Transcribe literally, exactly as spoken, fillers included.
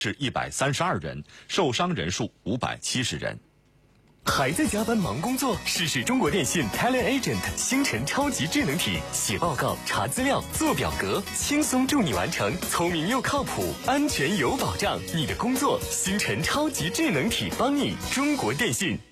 是一百三十二人，受伤人数五百七十人。 还在加班忙工作？试试中国电信 TeleAgent 星辰超级智能体，写报告、查资料、做表格，轻松助你完成，聪明又靠谱，安全有保障。你的工作，星辰超级智能体帮你。中国电信。